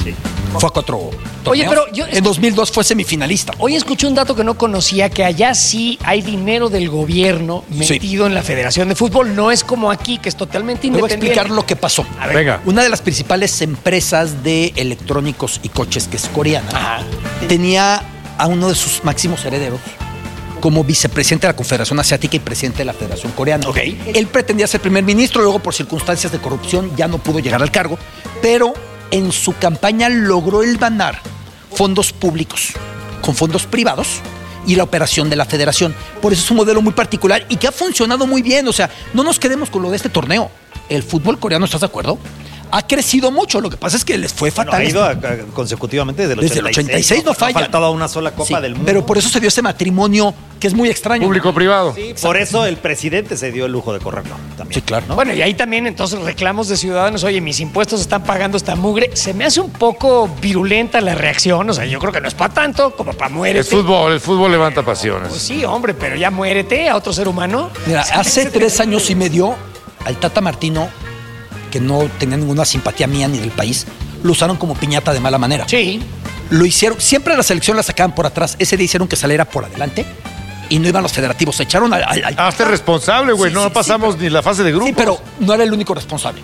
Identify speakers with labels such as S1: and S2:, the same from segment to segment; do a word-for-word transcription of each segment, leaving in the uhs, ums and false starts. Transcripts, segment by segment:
S1: Sí.
S2: Fue a cuatro torneos.
S3: Oye, pero yo-
S2: en dos mil dos fue semifinalista.
S3: Hoy escuché un dato que no conocía, que allá sí hay dinero del gobierno metido en la Federación de Fútbol. No es como aquí, que es totalmente
S2: Te voy a
S3: independiente.
S2: explicar lo que pasó.
S3: A ver.
S1: Venga.
S2: Una de las principales empresas de electrónicos y coches, que es coreana,
S3: Ajá.
S2: tenía a uno de sus máximos herederos como vicepresidente de la Confederación Asiática y presidente de la Federación Coreana.
S3: Ok.
S2: Él pretendía ser primer ministro, luego por circunstancias de corrupción ya no pudo llegar al cargo, pero en su campaña logró el ganar fondos públicos con fondos privados y la operación de la federación. Por eso es un modelo muy particular y que ha funcionado muy bien. O sea, no nos quedemos con lo de este torneo. El fútbol coreano, ¿estás de acuerdo? Ha crecido mucho. Lo que pasa es que les fue
S1: Bueno,
S2: fatal.
S1: ha ido a- a- consecutivamente desde el
S2: Desde el ochenta y seis no falla.
S1: Ha faltado una sola Copa
S2: Sí,
S1: del Mundo.
S2: pero por eso se dio ese matrimonio que es muy extraño.
S4: Público-privado.
S1: Sí, por eso el presidente se dio el lujo de correrlo también.
S2: Sí, claro.
S1: ¿no?
S3: Bueno, y ahí también entonces reclamos de ciudadanos, oye, mis impuestos están pagando esta mugre. Se me hace un poco virulenta la reacción, o sea, yo creo que no es para tanto, como para muérete.
S4: El fútbol, el fútbol levanta
S3: Pues
S4: pasiones.
S3: sí, hombre, pero ya muérete a otro ser humano.
S2: Mira, hace tres años y medio, al Tata Martino, que no tenía ninguna simpatía mía ni del país, lo usaron como piñata de mala manera.
S3: Sí.
S2: Lo hicieron, siempre la selección la sacaban por atrás. Ese día hicieron que saliera por adelante y no iban los federativos. Se echaron al. al- al-
S4: Hazte responsable, güey.
S2: Sí,
S4: no
S2: sí, sí,
S4: pasamos
S2: pero-
S4: ni la fase de grupos.
S2: Sí, pero no era el único responsable.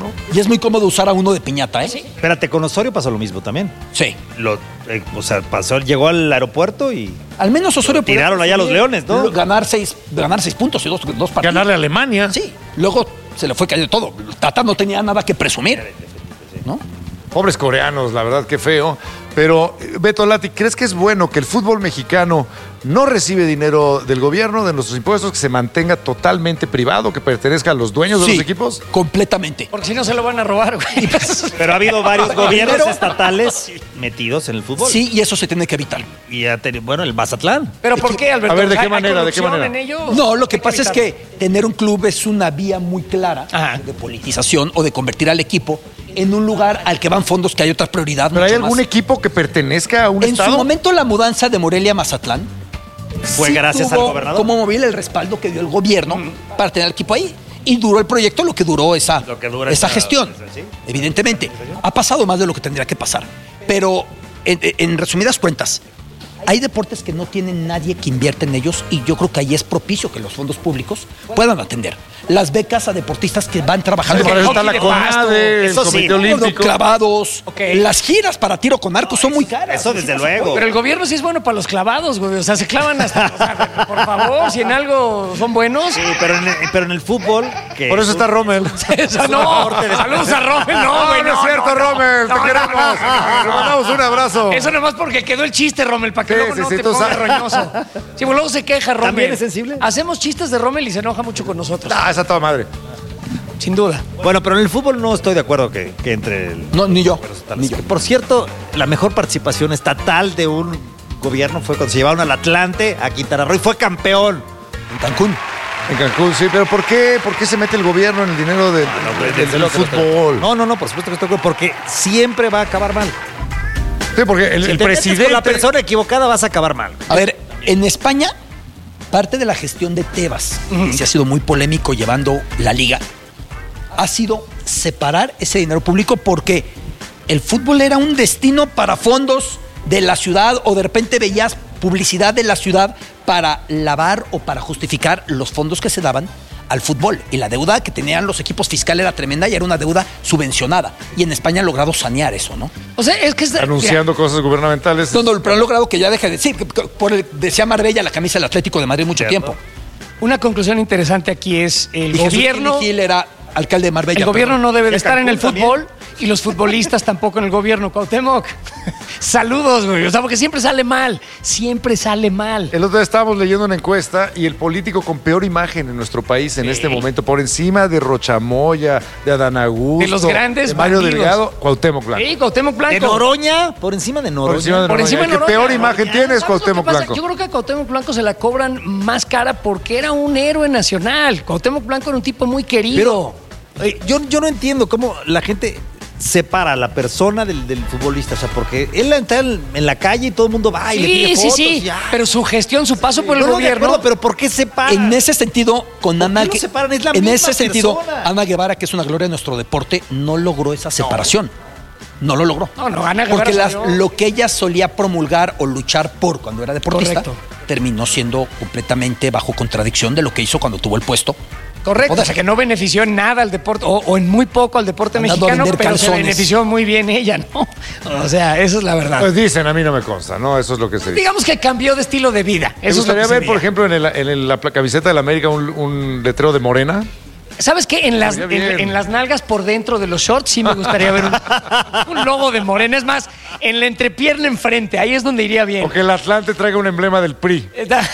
S2: Y es muy cómodo usar a uno de piñata, ¿eh?
S3: Sí.
S1: Espérate, con Osorio pasó lo mismo también.
S2: Sí.
S1: Lo, eh, o sea, pasó, llegó al aeropuerto y
S2: Al menos Osorio podía
S1: Tiraron allá a los
S2: presumir,
S1: Leones, ¿no?
S2: Ganar seis, ganar seis puntos y dos, dos partidos.
S4: Ganarle a Alemania.
S2: Sí. Luego se le fue cayendo todo. Tata no tenía nada que presumir. ¿No?
S4: Pobres coreanos, la verdad, qué feo. Pero, eh, Beto Lati, ¿crees que es bueno que el fútbol mexicano no recibe dinero del gobierno, de nuestros impuestos, que se mantenga totalmente privado, que pertenezca a los dueños de
S2: Sí,
S4: los equipos?
S2: completamente.
S3: Porque si no se lo van a robar, güey.
S1: Pero ha habido varios gobiernos
S2: Pero-
S1: estatales metidos en el fútbol.
S2: Sí, y eso se tiene que evitar.
S1: Y ha tenido, bueno, el Mazatlán.
S3: ¿Pero por qué, Alberto?
S4: A ver, ¿de qué
S3: ¿Hay
S4: manera, de qué
S3: corrupción
S4: manera?
S3: en ellos?
S2: No, lo que
S3: Hay
S2: pasa es
S3: evitarlo.
S2: que tener un club es una vía muy clara
S3: Ajá.
S2: de politización o de convertir al equipo en un lugar al que van fondos que hay otra prioridad.
S4: ¿Pero hay
S2: mucho
S4: algún
S2: más.
S4: equipo que pertenezca a un
S2: En
S4: estado?
S2: su momento la mudanza de Morelia a Mazatlán
S1: Fue
S2: sí
S1: gracias
S2: tuvo
S1: al gobernador.
S2: como móvil el respaldo que dio el gobierno para tener el equipo ahí. Y duró el proyecto lo que duró esa,
S1: Lo que dura
S2: esa
S1: esa-
S2: gestión.
S1: sí.
S2: Evidentemente. Ha pasado más de lo que tendría que pasar. Pero en, en resumidas cuentas, hay deportes que no tienen nadie que invierte en ellos y yo creo que ahí es propicio que los fondos públicos puedan atender. Las becas a deportistas que van trabajando
S4: Para eso está la
S3: hockey de pasto.
S4: CONADE, el
S1: Eso sí.
S4: Comité
S1: Todo
S4: Olímpico.
S2: clavados,
S3: Ok.
S2: las giras para tiro con arco son muy caras.
S1: Eso desde luego.
S3: Pero el gobierno sí es bueno para los clavados, güey. O sea, se clavan hasta. O sea, por favor, si en algo son buenos.
S1: Sí, pero en el, pero en el fútbol. Que
S4: Por eso está Rommel.
S3: O sea, no. Saludos a Rommel, no, güey.
S4: no, es cierto, Rommel. Te
S3: no,
S4: queremos.
S3: no, no,
S4: Te
S3: no.
S4: mandamos un abrazo.
S3: Eso nomás porque quedó el chiste, Rommel, para que
S4: Sí,
S3: luego
S4: sí,
S3: no
S4: sí,
S3: te
S4: tú
S3: pongas
S4: sabes.
S3: roñoso. Sí, pues luego se queja Rommel.
S1: ¿También es sensible?
S3: Hacemos chistes de Rommel y se enoja mucho con nosotros.
S4: Ah, esa toda madre.
S3: Sin duda.
S1: Bueno, pero en el fútbol no estoy de acuerdo que, que entre el.
S2: No, ni yo. Ni yo.
S1: Por cierto, la mejor participación estatal de un gobierno fue cuando se llevaron al Atlante a Quintana Roo y fue campeón.
S2: En Cancún.
S4: En Cancún, sí. Pero ¿por qué, por qué se mete el gobierno en el dinero del, del- del- del fútbol?
S1: No, no, no, por supuesto que estoy de acuerdo, porque siempre va a acabar mal.
S4: Sí, porque el,
S1: Si
S4: el
S1: te metes
S4: presidente...
S1: con la persona equivocada vas a acabar mal.
S2: A ver, en España, parte de la gestión de Tebas, que sí ha sido muy polémico llevando la liga, ha sido separar ese dinero público porque el fútbol era un destino para fondos de la ciudad o de repente veías publicidad de la ciudad para lavar o para justificar los fondos que se daban al fútbol. Y la deuda que tenían los equipos fiscales era tremenda y era una deuda subvencionada. Y en España han logrado sanear eso, ¿no?
S3: O sea, es que es.
S4: Anunciando cosas gubernamentales.
S2: No, no, pero han logrado que ya deje de... Sí, por el, decía Marbella la camisa del Atlético de Madrid mucho
S1: Cierto.
S2: tiempo.
S3: Una conclusión interesante aquí es el
S2: Y Jesús
S3: gobierno.
S2: Gil era alcalde de Marbella.
S3: El gobierno
S2: perdón.
S3: no debe de
S1: Y
S3: estar en el
S1: Cancún
S3: fútbol y los futbolistas tampoco en el gobierno. Cuauhtémoc, saludos, güey. O sea, porque siempre sale mal. Siempre sale mal.
S4: El otro día estábamos leyendo una encuesta y el político con peor imagen en nuestro país en este momento, por encima de Rochamoya, de Adán Augusto,
S3: De los grandes
S4: de Mario
S3: bandidos.
S4: Delgado, Cuauhtémoc Blanco.
S3: Sí, Cuauhtémoc
S1: De
S3: Blanco.
S1: Noroña, por encima de Noroña.
S4: Por encima de
S3: Por
S4: Noroña.
S3: encima de
S4: El que
S3: Noroña.
S4: peor imagen
S3: Noroña.
S4: tiene es
S3: ¿Sabes lo que
S4: Cuauhtémoc
S3: pasa?
S4: Blanco.
S3: Yo creo que a Cuauhtémoc Blanco se la cobran más cara porque era un héroe nacional. Cuauhtémoc Blanco era un tipo muy querido.
S1: Eh, yo, yo no entiendo cómo la gente separa a la persona del, del futbolista. O sea, porque él está en, en la calle y todo el mundo va y le pide
S3: Sí, sí,
S1: fotos.
S3: sí.
S1: y ya.
S3: Pero su gestión, su paso por el
S1: No, no, de
S3: gobierno.
S1: acuerdo, pero ¿por qué separa?
S2: En ese sentido, con
S1: ¿Por
S2: Ana...
S1: qué lo separan? Es la
S2: en
S1: misma
S2: ese sentido,
S1: persona.
S2: Ana Guevara, que es una gloria de nuestro deporte, no logró esa separación. no lo logró.
S3: No, no gana.
S2: Porque
S3: Guevara
S2: las-
S3: salió-
S2: lo que ella solía promulgar o luchar por cuando era deportista
S3: Correcto.
S2: terminó siendo completamente bajo contradicción de lo que hizo cuando tuvo el puesto.
S3: Correcto,
S2: Joder.
S3: o sea que no benefició en nada al deporte, o, o en muy poco al deporte
S2: Andando a
S3: mexicano,
S2: vender
S3: pero se
S2: calzones.
S3: benefició muy bien ella, ¿no? O sea, esa es la verdad.
S4: Pues dicen, a mí no me consta, ¿no? Eso es lo que se dice.
S3: Digamos que cambió de estilo de vida.
S4: ¿Te
S3: Eso es lo que
S4: gustaría
S3: se
S4: ver,
S3: veía.
S4: por ejemplo, en, el- en el- la pla- camiseta de la América un, un letrero de Morena?
S3: ¿Sabes qué? En las, en,
S4: Estaría bien.
S3: en las nalgas por dentro de los shorts sí me gustaría ver un, un logo de Morena. Es más, en la entrepierna enfrente, ahí es donde iría bien.
S4: O que el Atlante traiga un emblema del P R I.
S3: Está-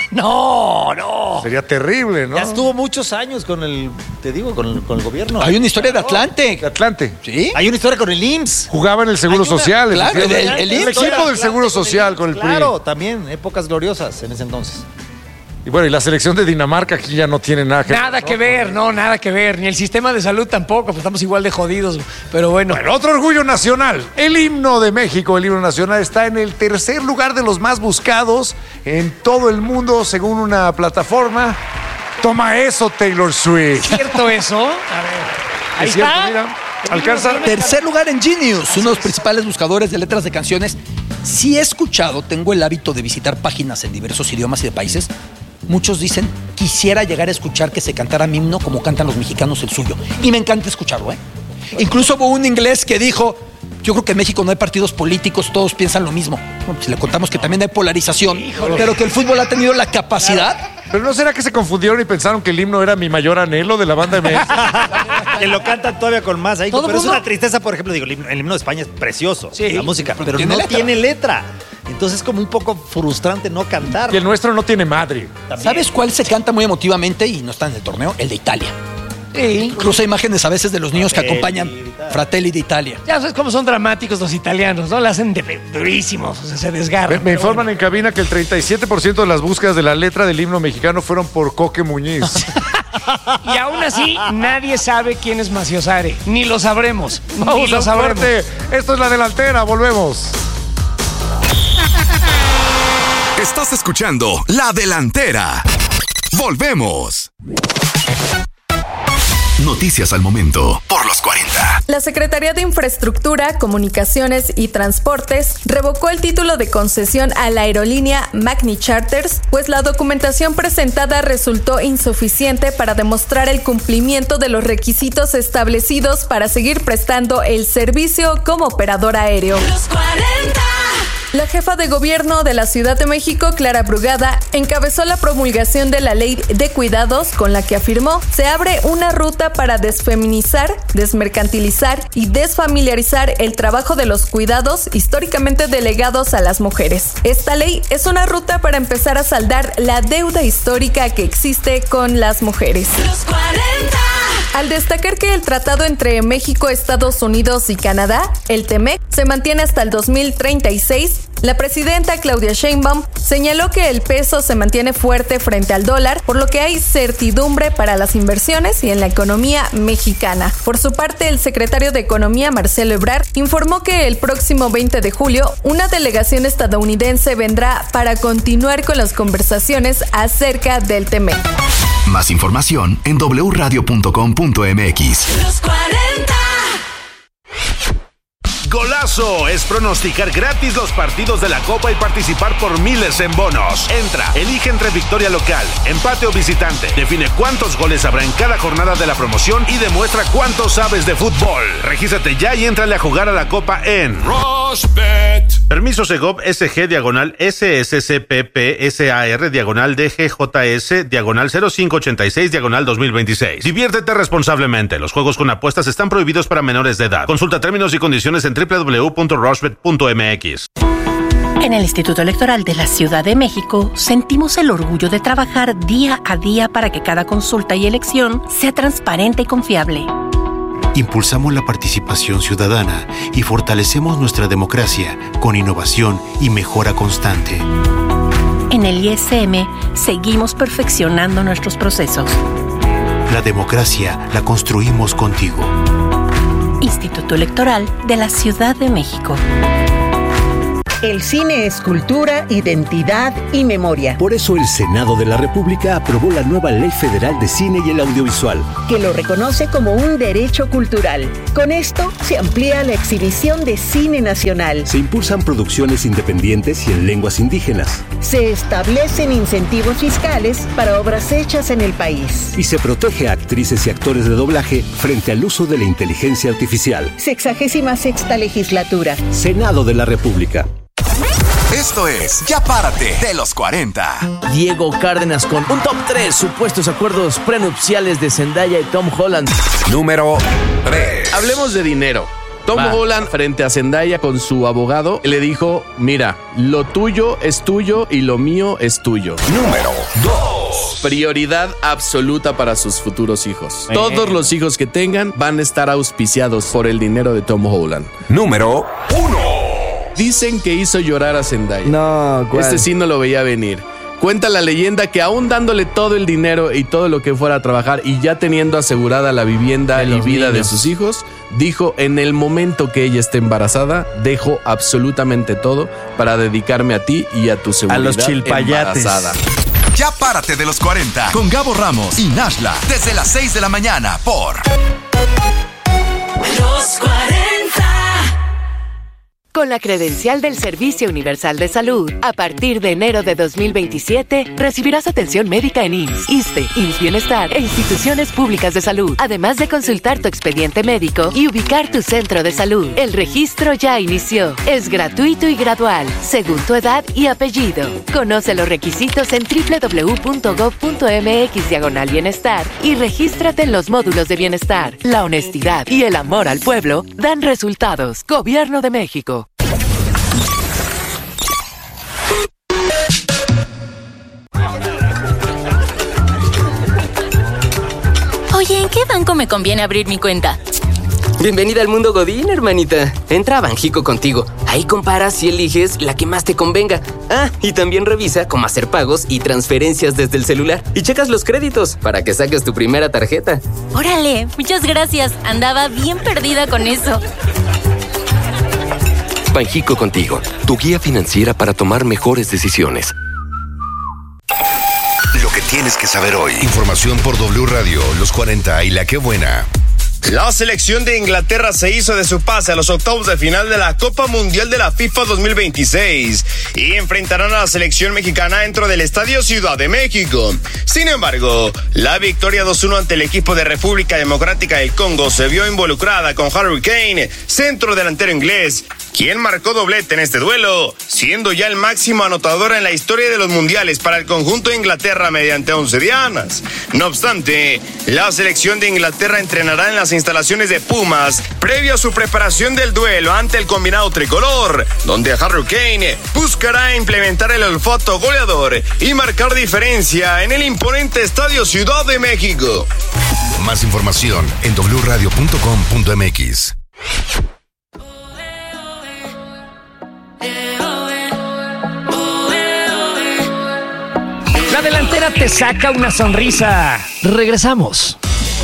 S3: No, no.
S4: Sería terrible, ¿no?
S1: Ya estuvo muchos años con el, te digo, con el, con el gobierno.
S2: Hay una historia de Atlante.
S4: De Atlante.
S2: ¿Sí?
S1: Hay una historia con el I M S S.
S4: Jugaba en el Seguro
S1: Hay una-
S4: Social.
S2: claro,
S4: efectivamente.
S2: el- el
S4: el
S2: I M S S.
S4: equipo del Seguro Social con el P R I.
S1: Claro, también, épocas gloriosas en ese entonces.
S4: Y bueno, y la selección de Dinamarca aquí ya no tiene nada que ver.
S3: Nada que ver, no, nada que ver. Ni el sistema de salud tampoco, pues estamos igual de jodidos. Pero bueno.
S4: Bueno, otro orgullo nacional. El himno de México, el himno nacional, está en el tercer lugar de los más buscados en todo el mundo, según una plataforma. Toma eso, Taylor Swift.
S3: ¿Es cierto eso? A ver. Ahí
S4: Es cierto,
S3: está.
S4: mira, alcanza.
S2: Tercer lugar en Genius, uno de los principales buscadores de letras de canciones. Si he escuchado, tengo el hábito de visitar páginas en diversos idiomas y de países. Muchos dicen, quisiera llegar a escuchar que se cantara mi himno como cantan los mexicanos el suyo. Y me encanta escucharlo, ¿eh? Incluso hubo un inglés que dijo, yo creo que en México no hay partidos políticos, todos piensan lo mismo. Bueno, si le contamos que también hay polarización, pero que el fútbol ha tenido la capacidad.
S4: Pero ¿no será que se confundieron y pensaron que el himno era mi mayor anhelo de la banda M S?
S1: Que lo cantan todavía con más ahí.
S3: Todo
S1: Pero es
S3: mundo-
S1: una tristeza, por ejemplo, digo, el himno, el himno de España es precioso,
S3: Sí.
S1: la música, pero
S2: tiene
S1: no
S2: letra.
S1: tiene letra. Entonces es como un poco frustrante no cantar.
S4: Y el nuestro no tiene madre.
S1: También.
S2: ¿Sabes cuál se canta muy emotivamente y no está en el torneo? El de Italia.
S3: Sí.
S2: Incluso hay imágenes a veces de los niños que
S1: Fratelli
S2: acompañan
S1: d'Italia.
S2: Fratelli de Italia.
S3: Ya sabes cómo son dramáticos los italianos, ¿no? La hacen de durísimos, o sea, se
S4: Me,
S3: desgarran.
S4: me
S3: pero
S4: informan en cabina que el treinta y siete por ciento de las búsquedas de la letra del himno mexicano fueron por Coque Muñiz.
S3: bueno. Y aún así, nadie sabe quién es Maciosare. Ni lo sabremos. Ni
S4: Vamos
S3: lo
S4: a un
S3: sabremos.
S4: corte. Esto es La Delantera, volvemos.
S5: Estás escuchando La Delantera. Volvemos. Noticias al momento por los cuarenta.
S6: La Secretaría de Infraestructura, Comunicaciones y Transportes revocó el título de concesión a la aerolínea Magni Charters, pues la documentación presentada resultó insuficiente para demostrar el cumplimiento de los requisitos establecidos para seguir prestando el servicio como operador aéreo. La jefa de gobierno de la Ciudad de México, Clara Brugada, encabezó la promulgación de la Ley de Cuidados, con la que afirmó se abre una ruta para desfeminizar, desmercantilizar y desfamiliarizar el trabajo de los cuidados históricamente delegados a las mujeres. Esta ley es una ruta para empezar a saldar la deuda histórica que existe con las mujeres. Al destacar que el tratado entre México, Estados Unidos y Canadá, el TEMEC, se mantiene hasta el dos mil treinta y seis, la presidenta Claudia Sheinbaum señaló que el peso se mantiene fuerte frente al dólar, por lo que hay certidumbre para las inversiones y en la economía mexicana. Por su parte, el secretario de Economía, Marcelo Ebrard, informó que el próximo veinte de julio, una delegación estadounidense vendrá para continuar con las conversaciones acerca del TEMEC.
S5: Más información en doble u radio punto com punto m x.
S7: Golazo es pronosticar gratis los partidos de la Copa y participar por miles en bonos. Entra, elige entre victoria local, empate o visitante. Define cuántos goles habrá en cada jornada de la promoción y demuestra cuánto sabes de fútbol. Regístrate ya y éntrale a jugar a la Copa en Rushbet. Permiso Segov S G diagonal S S C P P S A R diagonal D G J S diagonal cero cinco ochenta y seis diagonal dos mil veintiséis. Diviértete responsablemente. Los juegos con apuestas están prohibidos para menores de edad. Consulta términos y condiciones en doble u doble u doble u punto rushbet punto m x.
S8: En el Instituto Electoral de la Ciudad de México sentimos el orgullo de trabajar día a día para que cada consulta y elección sea transparente y confiable.
S9: Impulsamos la participación ciudadana y fortalecemos nuestra democracia con innovación y mejora constante.
S8: En el I S M seguimos perfeccionando nuestros procesos.
S9: La democracia la construimos contigo.
S8: Instituto Electoral de la Ciudad de México.
S10: El cine es cultura, identidad y memoria.
S11: Por eso el Senado de la República aprobó la nueva Ley Federal de Cine y el Audiovisual,
S10: que lo reconoce como un derecho cultural. Con esto se amplía la exhibición de cine nacional.
S11: Se impulsan producciones independientes y en lenguas indígenas.
S10: Se establecen incentivos fiscales para obras hechas en el país.
S11: Y se protege a actrices y actores de doblaje frente al uso de la inteligencia artificial.
S10: Sexagésima sexta legislatura.
S11: Senado de la República.
S12: Esto es Ya Párate de los cuarenta.
S13: Diego Cárdenas con un top tres supuestos acuerdos prenupciales de Zendaya y Tom Holland.
S12: Número tres.
S14: Hablemos de dinero. Tom Va. Holland, frente a Zendaya con su abogado, le dijo, mira, lo tuyo es tuyo y lo mío es tuyo.
S12: Número dos.
S14: Prioridad absoluta para sus futuros hijos.
S13: Eh.
S14: Todos los hijos que tengan van a estar auspiciados por el dinero de Tom Holland.
S12: Número uno.
S14: Dicen que hizo llorar a Zendaya.
S13: No, ¿cuál?
S14: Este sí no lo veía venir. Cuenta la leyenda que aún dándole todo el dinero y todo lo que fuera a trabajar y ya teniendo asegurada la vivienda y vida niños. de sus hijos, dijo, en el momento que ella esté embarazada, dejo absolutamente todo para dedicarme a ti y a tu seguridad
S1: a los chilpayates.
S14: Embarazada.
S12: Ya Párate de los cuarenta con Gabo Ramos y Nashla desde las seis de la mañana por
S15: Los cuarenta.
S8: Con la credencial del Servicio Universal de Salud, a partir de enero de dos mil veintisiete, recibirás atención médica en I M S S, ISSSTE, I M S S Bienestar e instituciones públicas de salud, además de consultar tu expediente médico y ubicar tu centro de salud. El registro ya inició. Es gratuito y gradual, según tu edad y apellido. Conoce los requisitos en doble u doble u doble u punto gob punto eme equis diagonal bienestar y regístrate en los módulos de bienestar. La honestidad y el amor al pueblo dan resultados. Gobierno de México.
S16: Oye, ¿en qué banco me conviene abrir mi cuenta?
S17: Bienvenida al mundo Godín, hermanita. Entra a Banjico Contigo. Ahí comparas y eliges la que más te convenga. Ah, y también revisa cómo hacer pagos y transferencias desde el celular. Y checas los créditos para que saques tu primera tarjeta.
S16: Órale, muchas gracias. Andaba bien perdida con eso.
S18: Banjico Contigo, tu guía financiera para tomar mejores decisiones.
S12: Lo que tienes que saber hoy. Información por W Radio, Los cuarenta y La Qué Buena.
S19: La selección de Inglaterra se hizo de su pase a los octavos de final de la Copa Mundial de la FIFA dos mil veintiséis y enfrentarán a la selección mexicana dentro del Estadio Ciudad de México. Sin embargo, la victoria dos uno ante el equipo de República Democrática del Congo se vio involucrada con Harry Kane, centro delantero inglés, quien marcó doblete en este duelo, siendo ya el máximo anotador en la historia de los mundiales para el conjunto de Inglaterra mediante once dianas. No obstante, la selección de Inglaterra entrenará en las instalaciones de Pumas previo a su preparación del duelo ante el combinado tricolor, donde Harry Kane buscará implementar el olfato goleador y marcar diferencia en el imponente Estadio Ciudad de México.
S12: Más información en doble u radio punto com punto eme equis.
S3: La delantera te saca una sonrisa. Regresamos.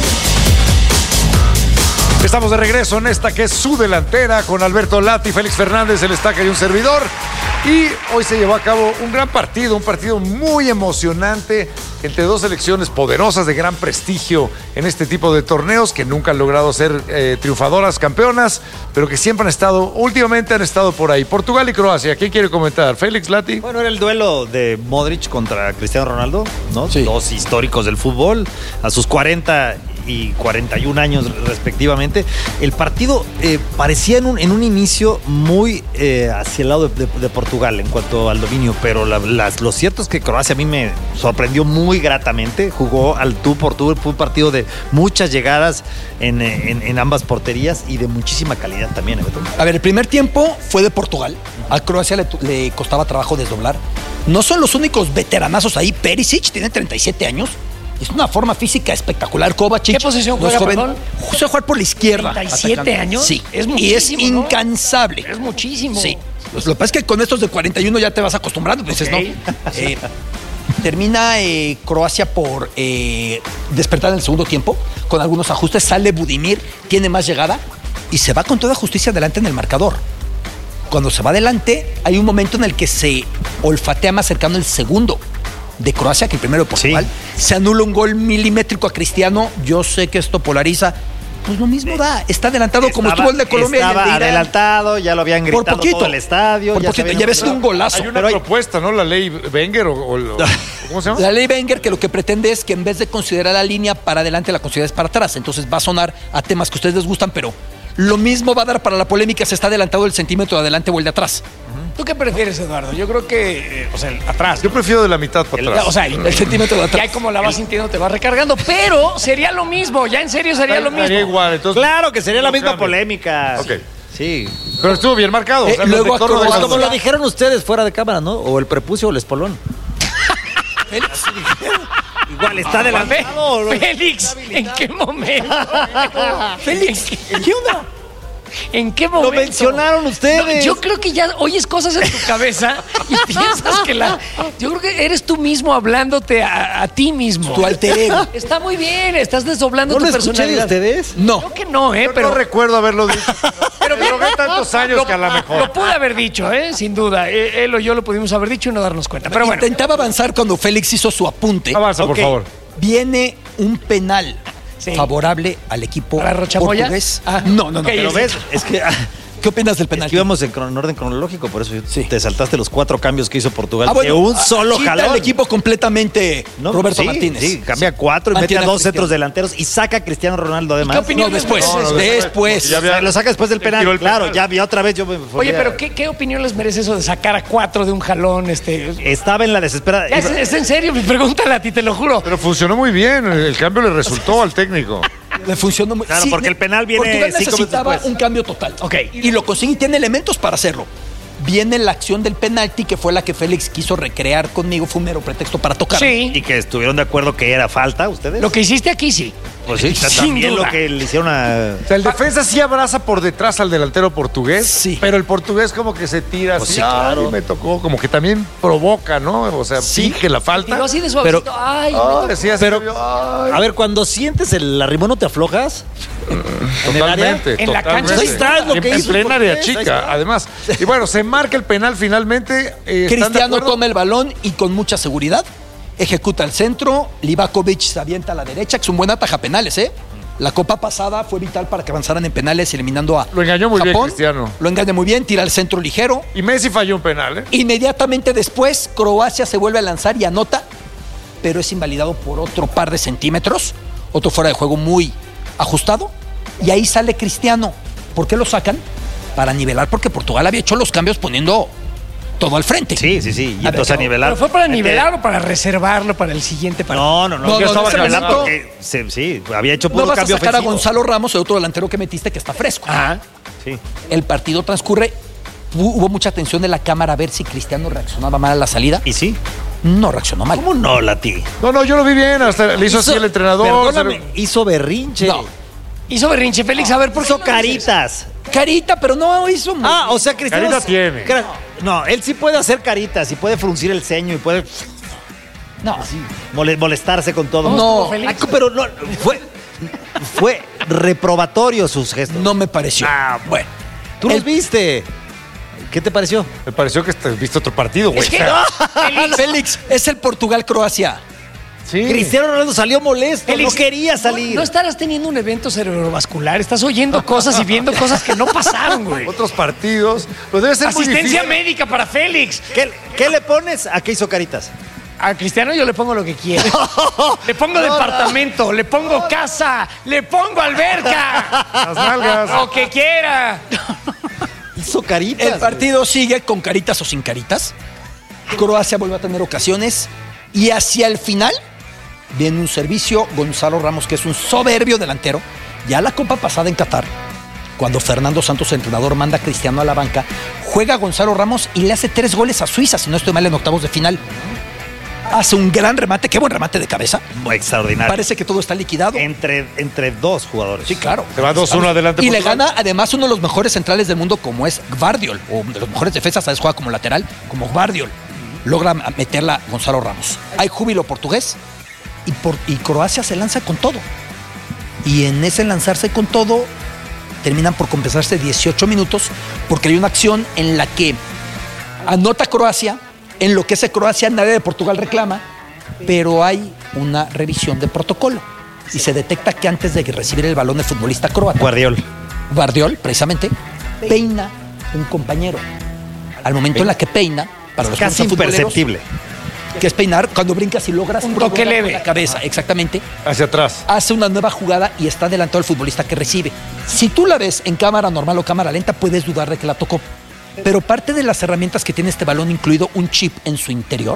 S4: Estamos de regreso en esta que es su delantera con Alberto Lati, Félix Fernández, el Estaca y un servidor. Y hoy se llevó a cabo un gran partido, un partido muy emocionante entre dos selecciones poderosas de gran prestigio en este tipo de torneos que nunca han logrado ser eh, triunfadoras, campeonas, pero que siempre han estado, últimamente han estado por ahí. Portugal y Croacia, ¿quién quiere comentar? Félix, Lati.
S1: Bueno, era el duelo de Modric contra Cristiano Ronaldo, ¿no? Sí. Dos históricos del fútbol, a sus cuarenta y cuarenta y un años respectivamente. El partido eh, parecía en un, en un inicio muy eh, hacia el lado de, de, de Portugal en cuanto al dominio, pero la, las, lo cierto es que Croacia a mí me sorprendió muy gratamente, jugó al tú por tú, fue un partido de muchas llegadas en, en, en ambas porterías y de muchísima calidad también. ¿eh?
S2: A ver, el primer tiempo fue de Portugal, a Croacia le, le costaba trabajo desdoblar. No son los únicos veteranazos ahí, Perisic tiene treinta y siete años. Es una forma física espectacular. Kovacic.
S3: ¿Qué posición juega,
S2: joven,
S3: perdón?
S2: Suele jugar por la izquierda.
S3: ¿treinta y siete años?
S2: Sí.
S3: Es muchísimo,
S2: y es incansable.
S3: ¿no? Es muchísimo.
S2: Sí. Lo que pasa es que con estos de cuarenta y uno ya te vas acostumbrando. Entonces, okay. no. Eh, termina eh, Croacia por eh, despertar en el segundo tiempo. Con algunos ajustes. Sale Budimir, tiene más llegada y se va con toda justicia adelante en el marcador. Cuando se va adelante, hay un momento en el que se olfatea más cercano el segundo de Croacia que el primero de Portugal. Sí. Se anula un gol milimétrico a Cristiano. Yo sé que esto polariza. Pues lo mismo da. Está adelantado estaba, como estuvo el de Colombia.
S1: Estaba
S2: y el de
S1: adelantado, ya lo habían gritado
S2: por poquito,
S1: todo el estadio.
S2: Por
S1: ya
S2: poquito, ya ves un golazo.
S4: Hay una pero propuesta, hay... ¿no? La ley Wenger o, o, o ¿cómo se llama?
S2: La ley Wenger que lo que pretende es que en vez de considerar la línea para adelante, la consideres para atrás. Entonces va a sonar a temas que a ustedes les gustan, pero lo mismo va a dar para la polémica si está adelantado el centímetro de adelante o el de atrás.
S3: ¿Tú qué prefieres, Eduardo? Yo creo que, eh, o sea, el atrás.
S4: Yo prefiero de la mitad para atrás.
S3: El, o sea, el, el centímetro de atrás. Ya como la vas sintiendo te vas recargando, pero sería lo mismo, ya en serio sería lo mismo.
S4: Sería igual, entonces.
S1: Claro que sería la misma cambio. polémica.
S4: Ok.
S1: Sí.
S4: Pero estuvo bien marcado.
S2: Eh,
S4: o sea,
S2: luego
S4: de
S1: pues como lo dijeron ustedes fuera de cámara, ¿no? O el prepucio o el espolón. Igual está adelantado.
S3: Félix, ¿en qué momento?
S2: Félix, ¿qué onda?
S3: ¿En qué momento?
S1: Lo mencionaron ustedes.
S3: No, yo creo que ya oyes cosas en tu cabeza y piensas que la... Yo creo que eres tú mismo hablándote a, a ti mismo.
S2: Tu alter ego.
S3: Está muy bien, estás desdoblando
S1: ¿No
S3: tu
S1: lo
S3: personalidad.
S1: escuché de ustedes?
S2: No.
S3: Creo que no, ¿eh?
S4: Yo
S3: pero
S4: no recuerdo haberlo dicho. Pero me drogué tantos años
S3: lo,
S4: que a lo mejor.
S3: Lo pude haber dicho, ¿eh? Sin duda. Él o yo lo pudimos haber dicho y no darnos cuenta. Pero bueno.
S2: Intentaba avanzar cuando Félix hizo su apunte.
S4: Avanza, okay. por favor.
S2: Viene un penal sí. favorable al equipo portugués. Ah, no, no, no.
S1: Okay, pero ves, es que...
S2: ¿Qué opinas del penal?
S1: Es que íbamos en, en orden cronológico, por eso sí. te saltaste los cuatro cambios que hizo Portugal
S2: ah, bueno,
S1: de un solo jalón.
S2: el equipo completamente
S1: ¿no?
S2: Roberto
S1: sí,
S2: Martínez.
S1: Sí, cambia sí. cuatro y mete a dos centros delanteros y saca a Cristiano Ronaldo además.
S2: ¿Qué opinión? No, después. No, no, después.
S1: Ya había, lo saca después del penal. El claro, penal. ya vi otra vez. Yo me
S3: Oye, pero ¿qué, ¿qué opinión les merece eso de sacar a cuatro de un jalón? Este...
S1: Estaba en la desesperada.
S3: Es, es en serio, pregúntale a ti, te lo juro.
S4: Pero funcionó muy bien. El cambio le resultó al técnico.
S2: Le funcionó muy bien.
S1: Claro, sí, porque el penal viene
S2: Portugal necesitaba un cambio total.
S3: Ok.
S2: Y lo consigue y tiene elementos para hacerlo. Viene la acción del penalti, que fue la que Félix quiso recrear conmigo, fue un mero pretexto para tocar.
S3: Sí.
S1: Y que estuvieron de acuerdo que era falta, ¿ustedes?
S3: Lo que hiciste aquí, sí.
S1: Pues sí, también lo que le hicieron a...
S4: O sea, el defensa sí abraza por detrás al delantero portugués,
S2: sí.
S4: pero el portugués como que se tira
S1: pues
S4: así,
S1: sí, claro.
S4: me tocó, como que también provoca, ¿no? O sea, sí. finge la falta.
S3: Pero así de suavecito,
S1: pero,
S3: ay,
S4: oh, sí, pero,
S1: ay. A ver, cuando sientes el arrimón, ¿no te aflojas?
S4: ¿En totalmente,
S3: en la cancha
S1: sí estás lo que
S4: en,
S1: hizo
S4: en plena área chica, además. Y bueno, se marca el penal finalmente. Eh,
S2: Cristiano toma el balón y con mucha seguridad ejecuta el centro. Livakovic se avienta a la derecha, que es un buen ataja penales, ¿eh? La copa pasada fue vital para que avanzaran en penales, eliminando a
S4: Lo engañó muy
S2: Japón.
S4: bien Cristiano.
S2: Lo engaña muy bien, tira el centro ligero.
S4: Y Messi falló un penal, ¿eh?
S2: Inmediatamente después, Croacia se vuelve a lanzar y anota, pero es invalidado por otro par de centímetros. Otro fuera de juego muy ajustado. Y ahí sale Cristiano. ¿Por qué lo sacan? Para nivelar, porque Portugal había hecho los cambios poniendo todo al frente.
S1: Sí, sí, sí. Y
S3: a
S1: entonces
S3: ver,
S1: a nivelar.
S3: ¿Pero fue para nivelar o para reservarlo para el siguiente partido?
S1: No, no, no.
S2: no
S1: yo
S2: no,
S1: estaba
S2: no,
S1: nivelando
S2: no,
S1: porque se, sí, había hecho puro
S2: no vas
S1: cambio
S2: a sacar
S1: ofensivo.
S2: a Gonzalo Ramos, el otro delantero que metiste, que está fresco.
S3: Ajá.
S1: Sí.
S2: El partido transcurre. Hubo mucha atención de la cámara a ver si Cristiano reaccionaba mal a la salida.
S1: ¿Y sí?
S2: No reaccionó mal.
S1: ¿Cómo no, Lati?
S4: No, no, yo lo vi bien. Hasta le hizo, hizo así el entrenador.
S1: Perdóname, se... hizo berrinche.
S2: No.
S3: Hizo berrinche, Félix. A ver, ¿por qué
S1: hizo caritas?
S2: Carita, pero no hizo... Muy...
S1: Ah, o sea, Cristiano...
S4: Carita tiene.
S1: No, él sí puede hacer caritas y puede fruncir el ceño y puede...
S2: No.
S1: Sí, molestarse con todo.
S2: No,
S1: pero no, fue, fue reprobatorio sus gestos.
S2: No me pareció.
S1: Ah, bueno. Tú los viste. ¿Qué te pareció?
S4: Me pareció que viste otro partido, güey.
S2: Es que, Félix, Félix, es el Portugal-Croacia.
S1: Sí. Cristiano Ronaldo salió molesto, Félix, no quería salir.
S3: No, no estarás teniendo un evento cerebrovascular, estás oyendo cosas y viendo cosas que no pasaron, güey.
S4: Otros partidos. Pues debe ser
S3: Asistencia
S4: muy
S3: médica para Félix.
S1: ¿Qué, ¿Qué le pones? ¿A qué hizo caritas?
S3: A Cristiano yo le pongo lo que quiere. Le pongo no, departamento, no. le pongo casa, le pongo alberca.
S4: Las nalgas.
S3: Lo que quiera.
S1: Hizo caritas.
S2: El partido güey. sigue con caritas o sin caritas. Croacia vuelve a tener ocasiones. Y hacia el final viene un servicio. Gonzalo Ramos, que es un soberbio delantero. Ya la copa pasada en Qatar, cuando Fernando Santos, el entrenador, manda a Cristiano a la banca, juega a Gonzalo Ramos y le hace tres goles a Suiza, si no estoy mal, en octavos de final. Hace un gran remate, qué buen remate de cabeza.
S1: Muy extraordinario.
S2: Parece que todo está liquidado.
S1: Entre, entre dos jugadores.
S2: Sí, claro.
S4: Se va dos uno adelante.
S2: Y le gana además uno de los mejores centrales del mundo, como es Gvardiol, o de los mejores defensas, ¿sabes? Juega como lateral, como Gvardiol. Logra meterla Gonzalo Ramos. Hay júbilo portugués y, por, y Croacia se lanza con todo. Y en ese lanzarse con todo, terminan por compensarse dieciocho minutos porque hay una acción en la que anota Croacia, enloquece Croacia, nadie de Portugal reclama, pero hay una revisión de protocolo y se detecta que antes de recibir el balón el futbolista croata,
S1: Guardiol,
S2: Guardiol, precisamente, peina un compañero. Al momento en la que peina, para los
S1: casi imperceptible,
S2: que es peinar cuando brincas y logras
S3: un toque leve,
S2: la cabeza, exactamente,
S4: hacia atrás,
S2: hace una nueva jugada y está adelantado el futbolista que recibe. Si tú la ves en cámara normal o cámara lenta, puedes dudar de que la tocó, pero parte de las herramientas que tiene este balón, incluido un chip en su interior,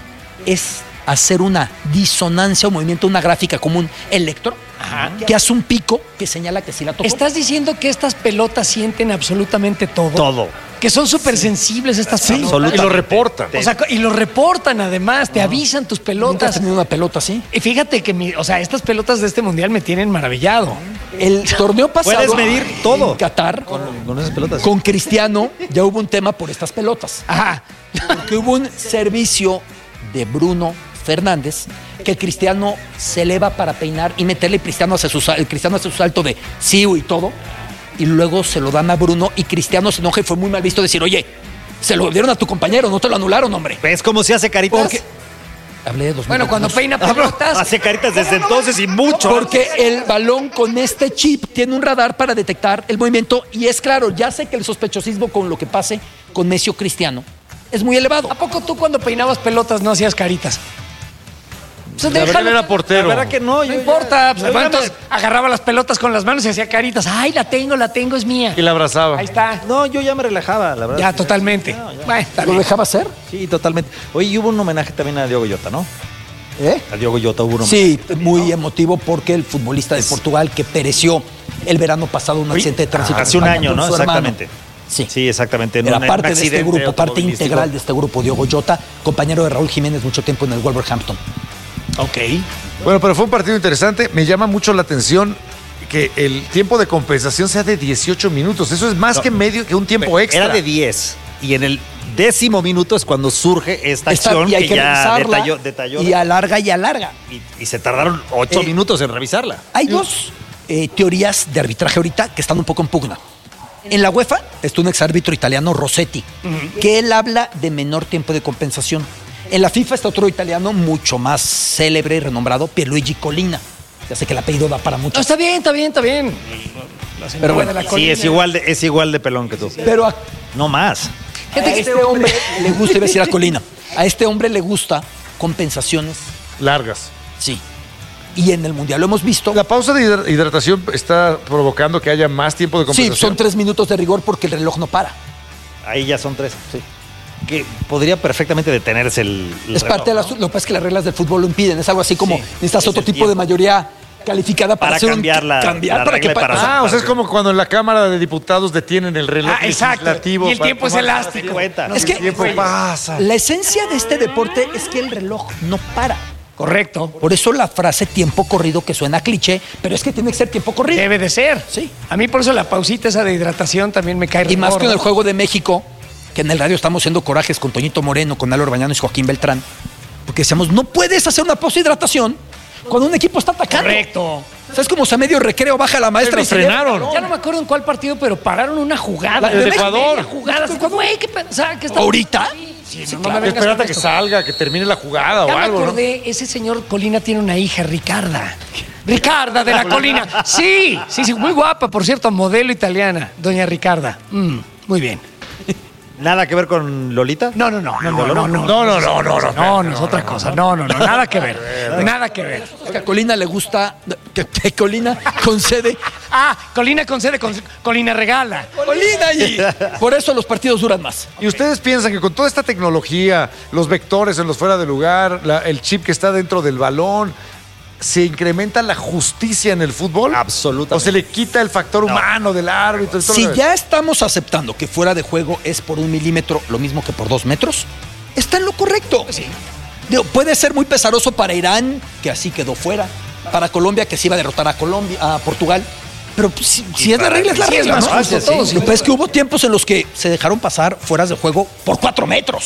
S2: es hacer una disonancia o movimiento, una gráfica como un electro, Ajá. que hace un pico que señala que sí la tocó.
S3: ¿Estás diciendo que estas pelotas sienten absolutamente todo?
S1: Todo.
S3: Que son súper sensibles estas
S2: sí,
S3: pelotas.
S4: Y lo reportan.
S3: O sea, y lo reportan además, te no. avisan tus pelotas.
S2: ¿Nunca has tenido una pelota así?
S3: Y fíjate que, mi, o sea, estas pelotas de este mundial me tienen maravillado.
S2: El torneo pasado.
S1: Puedes medir todo.
S2: En Qatar,
S1: con, con esas pelotas.
S2: Con Cristiano, ya hubo un tema por estas pelotas.
S3: Ajá.
S2: Porque hubo un servicio de Bruno Fernández que el Cristiano se eleva para peinar y meterle el Cristiano hace su, el Cristiano hace su salto de Siu y todo, y luego se lo dan a Bruno y Cristiano se enoja y fue muy mal visto decir, oye, se lo dieron a tu compañero, no te lo anularon, hombre.
S1: ¿Ves cómo se hace caritas?
S2: Porque, hablé de dos
S3: bueno, cuando peina pelotas.
S1: Hace caritas desde entonces y mucho.
S2: Porque el balón con este chip tiene un radar para detectar el movimiento y es claro, ya sé que el sospechosismo con lo que pase con Messi o Cristiano es muy elevado.
S3: ¿A poco tú cuando peinabas pelotas no hacías caritas?
S4: Pues la verdad era portero.
S1: La verdad que no.
S3: No
S1: yo
S3: importa.
S1: Ya,
S3: Pues, yo entonces me... agarraba las pelotas con las manos y hacía caritas. Ay, la tengo, la tengo, es mía.
S4: Y la abrazaba.
S3: Ahí está.
S1: No, yo ya me relajaba, la verdad.
S3: Ya, totalmente.
S1: No, ya.
S3: Bueno,
S2: ¿Lo dejaba hacer?
S1: Sí, totalmente. Oye, y hubo un homenaje también a Diogo Jota, ¿no?
S2: ¿Eh?
S1: A Diogo Jota hubo un homenaje.
S2: Sí, muy ¿no? emotivo porque el futbolista de Portugal que pereció el verano pasado en un accidente de tránsito.
S1: Hace un año, ¿no? Exactamente.
S2: Sí.
S1: sí, exactamente.
S2: Era
S1: un,
S2: parte
S1: un
S2: de este grupo, parte integral de este grupo, Diogo Jota, compañero de Raúl Jiménez mucho tiempo en el Wolverhampton.
S3: Ok.
S4: Bueno, pero fue un partido interesante. Me llama mucho la atención que el tiempo de compensación sea de dieciocho minutos. Eso es más no, que medio que un tiempo extra.
S1: Era de diez. Y en el décimo minuto es cuando surge esta, esta acción
S2: y hay
S1: que,
S2: que
S1: ya detalló, detalló.
S2: Y alarga y alarga.
S1: Y, y se tardaron ocho eh, minutos en revisarla.
S2: Hay dos eh, teorías de arbitraje ahorita que están un poco en pugna. En la UEFA está un exárbitro italiano, Rossetti, uh-huh. que él habla de menor tiempo de compensación. En la FIFA está otro italiano mucho más célebre y renombrado, Pierluigi Collina. Ya sé que el apellido da para mucho.
S3: No, está bien, está bien, está bien.
S2: Pero bueno,
S1: la sí, es igual, de, es igual de pelón que tú.
S2: Pero a,
S1: no más.
S2: A este hombre le gusta, iba a decir a Collina, a este hombre le gusta compensaciones
S4: largas.
S2: Sí. Y en el Mundial lo hemos visto.
S4: ¿La pausa de hidratación está provocando que haya más tiempo de compensación?
S2: Sí, son tres minutos de rigor porque el reloj no para.
S1: Ahí ya son tres, sí. Que podría perfectamente detenerse el, el
S2: Es
S1: reloj,
S2: parte de las,
S1: ¿no?
S2: Lo que pasa es que las reglas del fútbol lo impiden. Es algo así como
S1: sí,
S2: necesitas otro tipo
S1: tiempo.
S2: de mayoría calificada para,
S1: para
S2: hacer
S1: cambiar
S2: un,
S1: la,
S2: cambiar
S1: la
S2: para que
S1: para
S2: para,
S4: Ah, o sea, es como cuando en la Cámara de Diputados detienen el reloj
S3: ah,
S4: legislativo.
S3: Y el tiempo es elástico.
S2: No, es que
S4: el tiempo pasa.
S2: La esencia de este deporte es que el reloj no para.
S3: Correcto.
S2: Por eso la frase tiempo corrido que suena cliché, pero es que tiene que ser tiempo corrido.
S3: Debe de ser.
S2: Sí.
S3: A mí por eso la pausita esa de hidratación también me cae.
S2: Y más que en el Juego de México, que en el radio estamos haciendo corajes con Toñito Moreno, con Álvaro Bañanos y Joaquín Beltrán, porque decíamos, no puedes hacer una pausa de hidratación cuando un equipo está atacando.
S3: Correcto.
S2: ¿Sabes cómo a medio recreo baja la maestra y se
S4: frenaron?
S3: Ya no me acuerdo en cuál partido, pero pararon una jugada.
S4: La, el de Ecuador.
S3: Jugada. Güey, ¿qué pensaba que estaba?
S2: ¿Ahorita?
S3: Sí,
S4: sí,
S3: no,
S4: claro.
S3: no me
S4: Espérate que salga, que termine la jugada
S3: ya
S4: o algo,
S3: me acordé,
S4: ¿no?
S3: Ese señor Colina tiene una hija, Ricarda. Ricarda de la Colina. Sí, sí, sí, muy guapa, por cierto, modelo italiana, doña Ricarda. Mm, muy bien.
S1: ¿Nada que ver con Lolita?
S3: No, no, no, no, no, no, no,
S4: no, no, no, no, no,
S3: no, no, es otra cosa. No, no, no, nada que ver, nada que ver.
S2: Que a Colina le gusta, que, que Colina concede.
S3: Ah, Colina concede, con, Colina regala.
S2: Colina y por eso los partidos duran más.
S4: ¿Y ustedes piensan que con toda esta tecnología, los vectores en los fuera de lugar, la, el chip que está dentro del balón, se incrementa la justicia en el fútbol?
S1: Absolutamente.
S4: ¿O se le quita el factor no. humano del árbitro?
S2: Si ya estamos aceptando que fuera de juego es por un milímetro lo mismo que por dos metros, está en lo correcto.
S3: Sí.
S2: Puede ser muy pesaroso para Irán, que así quedó fuera, para Colombia, que se iba a derrotar a Colombia, a Portugal. Pero pues, si, si es la regla, es la
S3: sí,
S2: regla,
S3: es
S2: ¿no?
S3: justo,
S2: Sí,
S3: todo,
S2: sí.
S3: sí.
S2: Lo que pasa es que hubo tiempos en los que se dejaron pasar fueras de juego por cuatro metros.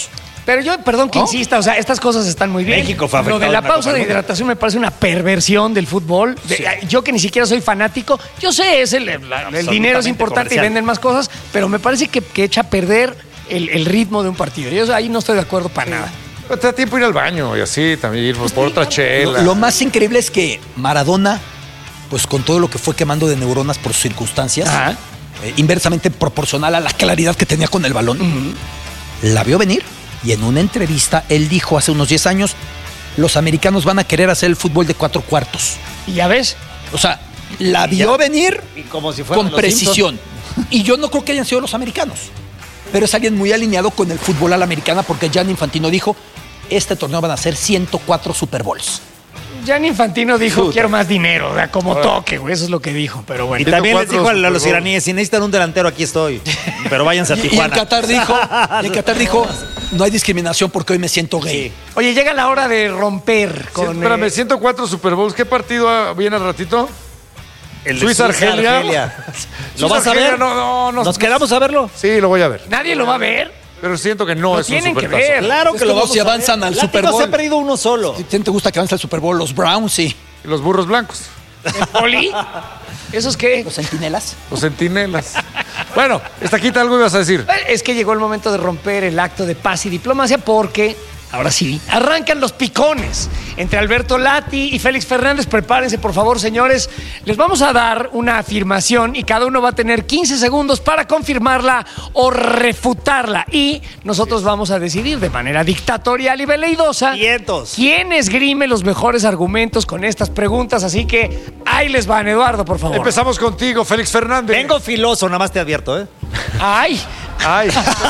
S3: Pero yo, perdón que ¿no? insista, o sea, estas cosas están muy bien.
S1: México fue
S3: Lo de la pausa de hidratación me parece una perversión del fútbol. De, sí. Yo que ni siquiera soy fanático, yo sé, es el, la, el dinero es importante comercial. Y venden más cosas, pero me parece que, que echa a perder el, el ritmo de un partido. Yo ahí no estoy de acuerdo para nada.
S4: Pero te da tiempo ir al baño y así también ir por, por otra chela.
S2: Lo, lo más increíble es que Maradona, pues con todo lo que fue quemando de neuronas por sus circunstancias, eh, inversamente proporcional a la claridad que tenía con el balón, uh-huh. la vio venir. Y en una entrevista, él dijo hace unos diez años, los americanos van a querer hacer el fútbol de cuatro cuartos.
S3: ¿Y ya ves?
S2: O sea, la vio ya, venir
S1: y como si
S2: con precisión. Y yo no creo que hayan sido los americanos. Pero es alguien muy alineado con el fútbol a la americana porque Gianni Infantino dijo, este torneo van a ser ciento cuatro Super Bowls.
S3: Gianni Infantino dijo, Puta. quiero más dinero, o sea, como toque, güey, eso es lo que dijo, pero bueno.
S1: Y también les dijo a los iraníes, si necesitan un delantero, aquí estoy, pero váyanse a Tijuana.
S2: Y en Qatar dijo, y en Qatar dijo, no hay discriminación porque hoy me siento gay. Sí.
S3: Oye, llega la hora de romper con...
S4: Sí, espérame, ciento cuatro Super Bowls, ¿qué partido viene al ratito?
S1: El Suiza-Argelia. ¿Lo vas a ver?
S4: No, no, no,
S1: ¿Nos quedamos a verlo?
S4: Sí, lo voy a ver.
S3: ¿Nadie lo va a ver?
S4: Pero siento que no
S3: lo
S4: es
S3: tienen
S4: un
S3: que ver.
S1: Claro que
S2: es
S1: lo vamos
S2: si avanzan
S1: a
S2: al Super Bowl.
S1: No se ha perdido uno solo.
S2: ¿Quién te gusta que avance al Super Bowl? Los Browns, sí.
S4: ¿Y los burros blancos?
S3: ¿El poli? ¿Esos qué?
S2: ¿Los centinelas?
S4: Los centinelas. Bueno, Estaquita, algo ibas a decir.
S3: Es que llegó el momento de romper el acto de paz y diplomacia porque... Ahora sí, arrancan los picones entre Alberto Lati y Félix Fernández. Prepárense, por favor, señores. Les vamos a dar una afirmación y cada uno va a tener quince segundos para confirmarla o refutarla. Y nosotros vamos a decidir de manera dictatorial y veleidosa quién esgrime los mejores argumentos con estas preguntas. Así que ahí les van, Eduardo, por favor.
S4: Empezamos contigo, Félix Fernández.
S1: Vengo filoso, nada más te advierto, ¿eh?
S3: ¡Ay!
S4: ¡Ay!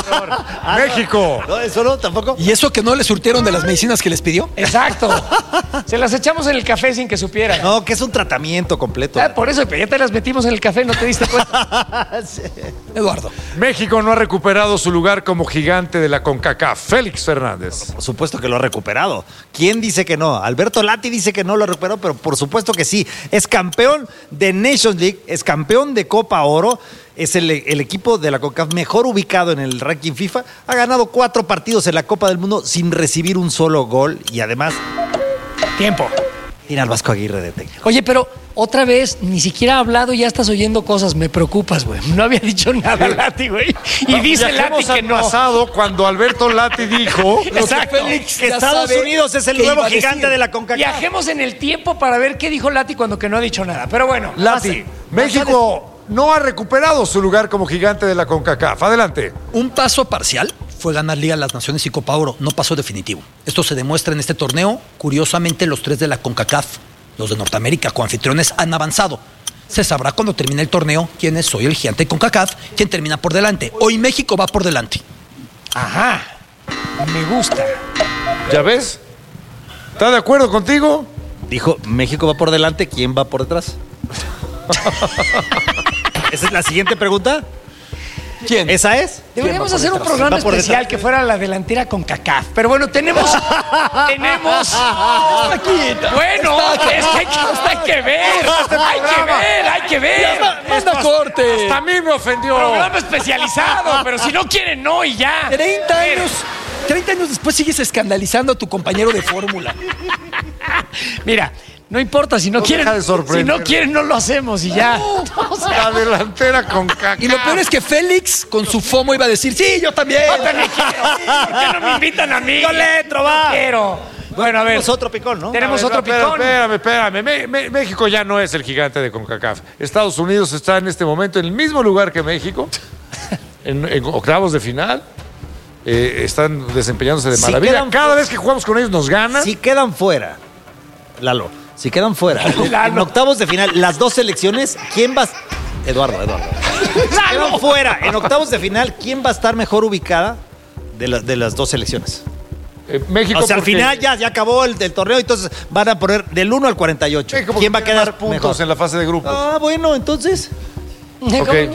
S4: ¡México!
S1: No, eso no, tampoco.
S2: ¿Y eso que no le surtieron de las medicinas que les pidió?
S3: Exacto. Se las echamos en el café sin que supieran.
S1: No, que es un tratamiento completo.
S3: Ah, por eso, ya te las metimos en el café, no te diste cuenta.
S2: Sí. Eduardo.
S4: México no ha recuperado su lugar como gigante de la CONCACAF. Félix Fernández.
S1: Por supuesto que lo ha recuperado. ¿Quién dice que no? Alberto Lati dice que no lo recuperó, pero por supuesto que sí. Es campeón de Nations League, es campeón de Copa Oro. Es el, el equipo de la CONCACAF mejor ubicado en el ranking FIFA. Ha ganado cuatro partidos en la Copa del Mundo sin recibir un solo gol. Y además...
S3: Tiempo.
S1: Tiene al Vasco Aguirre de técnico.
S3: Oye, pero otra vez, ni siquiera ha hablado y ya estás oyendo cosas. Me preocupas, güey. No había dicho nada Lati, güey. Y no, dice Lati que no.
S4: pasado cuando Alberto Lati dijo...
S3: Exacto.
S1: Félix, que Estados Unidos es el nuevo gigante de la CONCACAF.
S3: Viajemos en el tiempo para ver qué dijo Lati cuando que no ha dicho nada. Pero bueno.
S4: Lati, México... no ha recuperado su lugar como gigante de la CONCACAF. Adelante.
S2: Un paso parcial fue ganar Liga de las Naciones y Copa Oro, no paso definitivo. Esto se demuestra en este torneo. Curiosamente, los tres de la CONCACAF, los de Norteamérica, coanfitriones, han avanzado. Se sabrá cuando termine el torneo quién es hoy el gigante de CONCACAF, quién termina por delante. Hoy México va por delante.
S3: Ajá, me gusta.
S4: ¿Ya ves? ¿Está de acuerdo contigo?
S1: Dijo, México va por delante, ¿quién va por detrás? ¿Esa es la siguiente pregunta?
S2: ¿Quién?
S1: ¿Esa es?
S3: Deberíamos hacer un programa especial que fuera la delantera con CONCACAF. Pero bueno, tenemos... tenemos... Bueno, es que hay que, hay que ver. Hay que ver, hay que ver.
S2: Manda corte.
S4: Hasta a mí me ofendió.
S3: Programa especializado, pero si no quieren, no y ya.
S2: treinta años... treinta años después sigues escandalizando a tu compañero de fórmula.
S3: Mira... No importa, si no, no quieren, si no quieren, no lo hacemos y ya.
S4: No, o sea, la delantera con caca.
S2: Y lo peor es que Félix, con su FOMO, iba a decir, sí, yo también.
S3: Yo también quiero. ¿Por qué no me invitan a mí?
S1: Yo le entro, va.
S3: Yo quiero. Bueno, a ver.
S1: Tenemos otro picón, ¿no?
S3: Tenemos
S4: ver,
S3: otro
S4: no,
S3: picón.
S4: Espérame, espérame. Me, me, México ya no es el gigante de CONCACAF. Estados Unidos está en este momento en el mismo lugar que México, en, en octavos de final. Eh, están desempeñándose de maravilla. Si Cada vez que jugamos con ellos nos ganan.
S1: Si quedan fuera, Lalo. Si quedan fuera, en octavos de final, las dos selecciones, ¿quién va a... Eduardo, Eduardo. Si quedan fuera, en octavos de final, ¿quién va a estar mejor ubicada de, la, de las dos selecciones?
S4: Eh, México.
S1: O sea, al final ya, ya acabó el, el torneo, entonces van a poner del uno al cuarenta y ocho.
S4: México,
S1: ¿quién va a quedar
S4: puntos
S1: mejor?
S4: En la fase de grupos?
S1: Ah, bueno, entonces...
S4: Okay.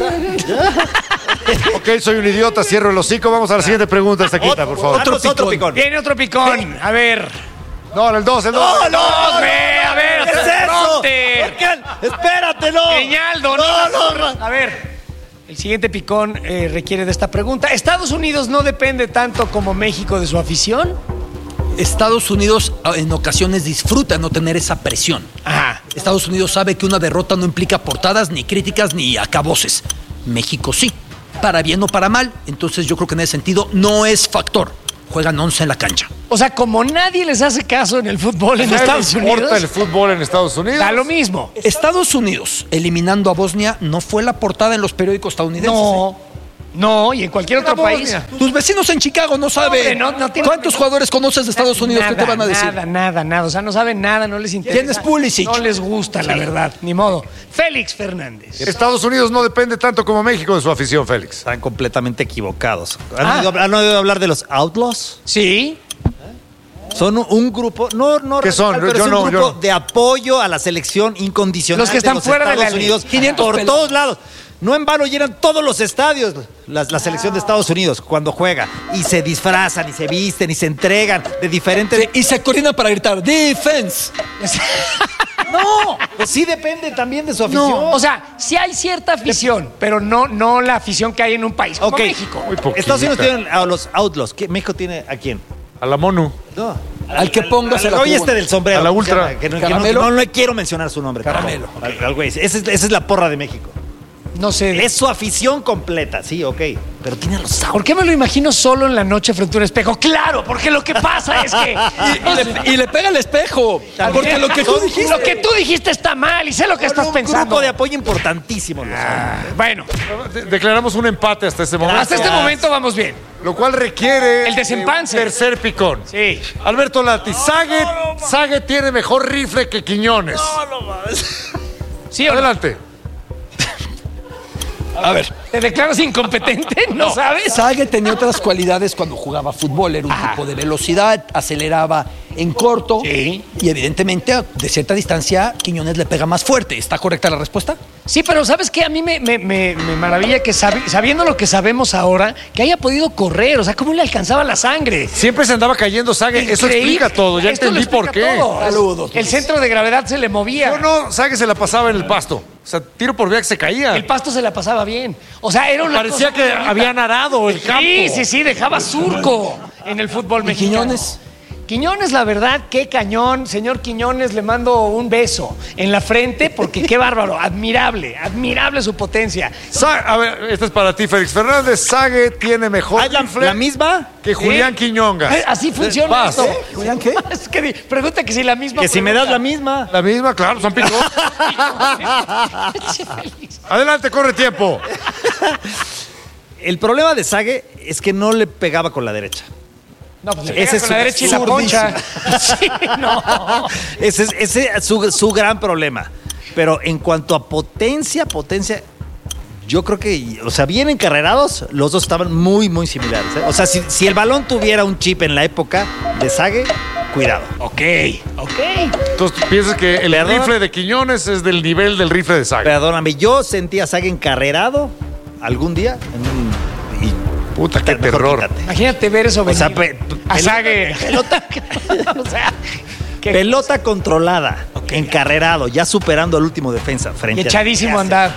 S4: Ok, soy un idiota, cierro el hocico. Vamos a la siguiente pregunta, Estaquita, por favor.
S1: Otro picón. otro picón.
S3: Viene otro picón. A ver...
S4: No, el dos, el dos.
S1: No, no, no,
S3: ve, a ver,
S1: ¿qué es eso? Espérate, no.
S3: Peñaldo, no.
S1: No, no, no.
S3: A ver. El siguiente picón eh, requiere de esta pregunta. ¿Estados Unidos no depende tanto como México de su afición?
S2: Estados Unidos en ocasiones disfruta no tener esa presión.
S3: Ajá.
S2: Estados Unidos sabe que una derrota no implica portadas, ni críticas, ni acaboses. México sí, para bien o para mal. Entonces yo creo que en ese sentido no es factor. Juegan once en la cancha.
S3: O sea, como nadie les hace caso en el fútbol en Estados Unidos.
S4: ¿Importa el fútbol en Estados Unidos?
S3: Da lo mismo.
S2: Estados Unidos, eliminando a Bosnia, no fue la portada en los periódicos estadounidenses.
S3: No. No, y en cualquier otro país.
S2: Tus vecinos en Chicago no saben.
S3: No, no tiene-
S2: ¿Cuántos jugadores conoces de Estados Unidos?
S3: Nada,
S2: ¿Qué te van a decir?
S3: Nada, nada, nada. O sea, no saben nada, no les interesa.
S2: ¿Quién es Pulisic?
S3: No les gusta, la verdad. Ni modo. Félix Fernández.
S4: Estados Unidos no depende tanto como México de su afición, Félix.
S1: Están completamente equivocados. ¿Han,
S3: Ah.
S1: oído, han oído hablar de los Outlaws?
S3: Sí.
S1: Son un, un grupo, no, no
S4: ¿Qué son?
S1: radical, pero
S4: Yo
S1: es un
S4: no,
S1: grupo
S4: yo no.
S1: de apoyo a la selección incondicional.
S3: Los que están
S1: de los
S3: fuera de
S1: Estados
S3: la ley.
S1: Unidos,
S3: quinientos
S1: por
S3: pelos.
S1: todos lados. No en vano llenan todos los estadios la, la selección de Estados Unidos cuando juega. Y se disfrazan, y se visten, y se entregan de diferentes...
S2: Sí, y se coordinan para gritar ¡Defense!
S1: No, pues sí depende también de su afición.
S3: No, o sea, sí hay cierta afición, pero no, no la afición que hay en un país como
S1: Ok.
S3: México.
S4: Muy poquita.
S1: Estados Unidos tienen a los Outlaws. ¿Qué- ¿México tiene a quién?
S4: A la MONU.
S1: No.
S2: Al que pongas
S1: Al
S2: el
S1: güey este del sombrero.
S4: A la ultra.
S1: Que no, que no-
S2: Caramelo.
S1: no, no le quiero mencionar su nombre.
S2: Caramelo.
S1: tampoco. Al, al güey. Esa es, esa es la porra de México.
S3: No sé.
S1: Es su afición completa, sí, ok. Pero tiene a los Outlaws.
S3: ¿Por qué me lo imagino solo en la noche frente a un espejo? Claro, porque lo que pasa es que...
S2: Y, y le, y le pega el espejo. Porque lo que tú dijiste.
S3: Lo que tú dijiste está mal y sé lo que estás
S1: un
S3: pensando.
S1: grupo de apoyo importantísimo. los Outlaws.
S3: Bueno,
S4: De- Declaramos un empate hasta este momento.
S3: hasta este momento vamos bien.
S4: Lo cual requiere
S3: El desempance.
S4: de un tercer picón.
S3: Sí.
S4: Alberto Lati, Sague, Sague tiene mejor rifle que Quiñones.
S3: ¿Sí o no?
S4: Adelante.
S2: A ver.
S3: ¿Te declaras incompetente? ¿No, sabes?
S2: Sague tenía otras cualidades cuando jugaba fútbol. Era un
S3: Ajá.
S2: tipo de velocidad, aceleraba en corto.
S3: Sí.
S2: Y evidentemente, de cierta distancia, Quiñones le pega más fuerte. ¿Está correcta la respuesta?
S3: Sí, pero ¿sabes qué? A mí me, me- me- me maravilla que sabi- sabiendo lo que sabemos ahora, que haya podido correr. O sea, ¿cómo le alcanzaba la sangre?
S4: Siempre se andaba cayendo Sague. Eso
S3: Increíble.
S4: explica todo. Ya
S3: Esto lo
S4: entendí por
S3: explica
S4: qué.
S3: todo.
S2: Saludos.
S3: El centro de gravedad se le movía.
S4: No, no, Sague se la pasaba en el pasto. O sea, tiro por vía que se caía.
S3: El pasto se la pasaba bien. O sea, era una
S4: Parecía
S3: cosa
S4: que
S3: muy bonita.
S4: habían arado el campo.
S3: Sí, sí, sí, dejaba surco en el fútbol
S2: ¿Y
S3: mexicano.
S2: Quiñones?
S3: Quiñones, la verdad, qué cañón. Señor Quiñones, le mando un beso en la frente porque qué bárbaro. Admirable, admirable su potencia.
S4: Sa- a ver, esta es para ti, Félix Fernández. Sague tiene mejor
S1: ¿Hay la,
S4: rifle
S1: la misma?
S4: que Julián
S3: ¿Sí?
S4: Quiñongas.
S3: Eh, Así funciona
S4: Vas.
S3: esto.
S4: ¿Eh?
S2: ¿Julián qué?
S3: Es que di- pregunta que si la misma.
S1: Que si me das la
S3: pregunta.
S1: misma.
S4: La misma, claro, son picos. Adelante, corre tiempo.
S1: El problema de Sague es que no le pegaba con la derecha.
S3: No, pues le
S1: Ese
S3: ese
S1: es
S3: con
S1: su-
S3: la derecha y la
S1: zurdísimo.
S3: poncha. Sí, no.
S1: Ese es, ese es su, su gran problema. Pero en cuanto a potencia, potencia, yo creo que, o sea, bien encarrerados, los dos estaban muy, muy similares. ¿eh? O sea, si, si el balón tuviera un chip en la época de Sague, cuidado.
S3: Ok, ok.
S4: Entonces, ¿tú piensas que el
S1: Perdón.
S4: rifle de Quiñones es del nivel del rifle de Sague?
S1: Perdóname, yo sentí a Sague encarrerado algún día en un... y-
S4: Puta, qué
S1: mejor
S4: terror.
S1: quítate.
S3: Imagínate ver eso
S1: O sea,
S3: venir.
S1: pe-
S3: A
S1: pelota-
S3: Sague. o sea, qué-
S1: Pelota controlada, encarrerado, ya superando al último defensa.
S3: y
S1: Frente a-
S3: echadísimo
S1: ¿Qué
S3: a andar.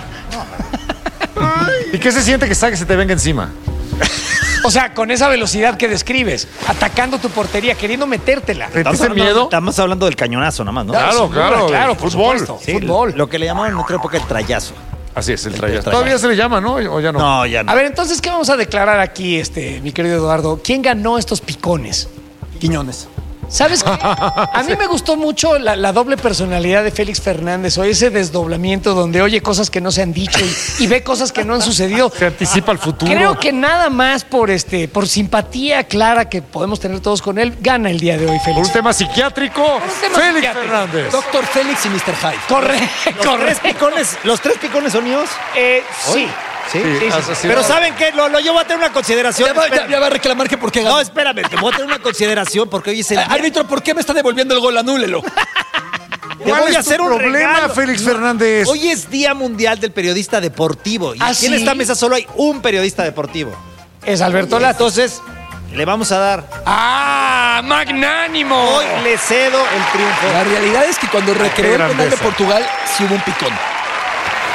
S4: ¿Y qué se siente que Sague se te venga encima?
S3: O sea, con esa velocidad que describes, atacando tu portería, queriendo metértela.
S1: Estamos
S4: ¿Sentiste
S1: hablando,
S4: miedo?
S1: estamos hablando del cañonazo nada más, ¿no?
S4: Claro,
S3: sin duda,
S4: claro,
S3: claro,
S4: el
S3: por
S4: fútbol.
S3: supuesto.
S1: Sí,
S3: Fútbol.
S1: Lo que le llamaban en otra época el trayazo.
S4: Así es, el
S1: El
S4: trayazo.
S1: trayazo.
S4: Todavía se le llama, ¿no? ¿O ya no?
S1: No, ya no.
S3: A ver, entonces, ¿qué vamos a declarar aquí, este, mi querido Eduardo? ¿Quién ganó estos picones?
S2: Quiñones.
S3: ¿Sabes qué? A mí me gustó mucho la, la doble personalidad de Félix Fernández, o ese desdoblamiento donde oye cosas que no se han dicho y, y ve cosas que no han sucedido.
S4: Se anticipa al futuro.
S3: Creo que nada más por este, por simpatía clara que podemos tener todos con él, gana el día de hoy,
S4: Por
S3: Félix.
S4: un tema psiquiátrico,
S3: un tema
S4: Félix
S3: psiquiátrico.
S4: Fernández.
S2: Doctor Félix y mister Hyde.
S3: Corre,
S1: Los
S3: corre.
S1: tres picones, los tres picones son míos.
S3: Eh, sí.
S1: Sí.
S4: Sí,
S3: sí,
S4: has-
S3: sí.
S4: has-
S1: Pero ¿saben qué? Lo, lo- yo voy a tener una consideración.
S2: Ya va, ya-
S1: Espérame.
S2: ya va a reclamar que por qué ganó.
S1: No, espérame, te voy a tener una consideración porque hoy es el
S2: Eh,
S1: día-
S2: Árbitro, ¿por qué me está devolviendo el gol? Anúlelo.
S1: Te
S4: ¿Cuál
S1: voy
S4: es
S1: a hacer
S4: tu
S1: un
S4: problema,
S1: regalo.
S4: Félix Fernández?
S1: Hoy es Día Mundial del Periodista Deportivo. Y
S3: ¿Ah,
S1: aquí en
S3: sí?
S1: esta mesa solo hay un periodista deportivo.
S3: Es Alberto Lato.
S1: Entonces, le vamos a dar.
S3: ¡Ah! ¡Magnánimo!
S1: Hoy le cedo el triunfo.
S2: La realidad es que cuando recreó el penal de
S4: grandeza.
S2: Portugal, sí hubo un picón.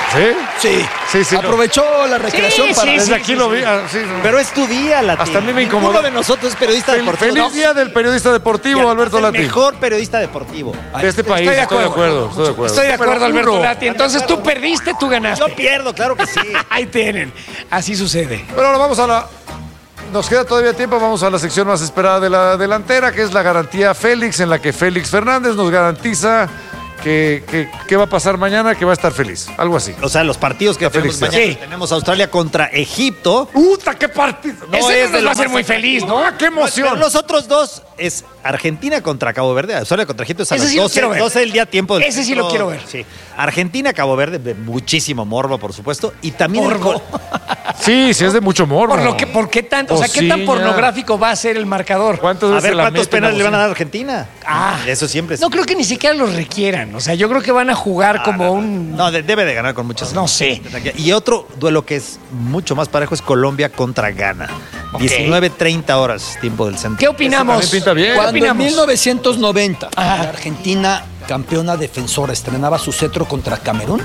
S4: ¿Sí?
S2: Sí.
S4: Sí, sí.
S2: Aprovechó no. la recreación
S3: sí,
S2: para...
S3: Sí,
S4: Desde
S3: sí,
S4: aquí
S3: sí,
S4: lo
S3: sí.
S4: vi. Ah, sí,
S1: Pero es tu día, Lati.
S4: Hasta a mí me incomodó.
S1: Ninguno de nosotros es periodista
S4: Fel-
S1: deportivo.
S4: Feliz
S1: ¿no?
S4: día del periodista deportivo,
S1: Ya,
S4: Alberto
S1: es el
S4: Lati.
S1: mejor periodista deportivo.
S4: De este país,
S3: Estoy de
S4: estoy de
S3: acuerdo.
S4: acuerdo. Estoy de acuerdo.
S3: Estoy de acuerdo,
S4: Pero
S3: Alberto
S4: uno.
S3: Lati. Entonces tú perdiste, tú ganaste.
S1: Yo pierdo, claro que sí.
S3: Ahí tienen. Así sucede.
S4: Pero ahora vamos a la... Nos queda todavía tiempo, vamos a la sección más esperada de la delantera, que es la garantía Félix, en la que Félix Fernández nos garantiza que, que, que va a pasar mañana, que va a estar feliz. Algo así.
S1: O sea, los partidos que tenemos
S4: Félix.
S1: mañana.
S3: Sí.
S1: Tenemos Australia contra Egipto.
S4: ¡Puta, qué partido!
S3: No, Ese
S1: es
S3: nos
S1: de
S3: va a
S1: lo
S3: hacer
S1: más
S3: muy feliz, ¿no?
S4: ¡Ah, qué emoción!
S1: Pero los otros dos es Argentina contra Cabo Verde. Australia contra Egipto es a
S3: Ese
S1: las
S3: sí lo
S1: doce,
S3: quiero ver.
S1: doce del día, tiempo del
S3: Ese sí lo
S1: centro.
S3: quiero ver.
S1: Sí. Argentina, Cabo Verde, de muchísimo morbo, por supuesto. Y también el
S3: Morbo.
S1: gol-
S4: Sí, sí es de mucho morbo.
S3: Por lo que, ¿por qué tanto? O sea, ¿qué tan
S4: Cocina.
S3: pornográfico va a ser el marcador?
S4: ¿Cuántos
S1: A
S4: veces
S1: ver
S4: la
S1: cuántos
S4: meten
S1: penales le van a
S4: bocina?
S1: dar a Argentina.
S3: Ah.
S1: Eso siempre es.
S3: No creo que ni siquiera los requieran. O sea, yo creo que van a jugar
S1: Ah,
S3: como
S1: no,
S3: un...
S1: No, de- debe de ganar con muchas.
S3: No sé.
S1: Y otro duelo que es mucho más parejo es Colombia contra Ghana.
S3: Ok.
S1: diecinueve treinta horas, tiempo del centro.
S3: ¿Qué opinamos?
S4: Ese también pinta bien.
S3: ¿Qué
S2: Cuando en
S3: opinamos?
S2: mil novecientos noventa
S3: Ajá.
S2: la Argentina, campeona defensora, estrenaba su cetro contra Camerún,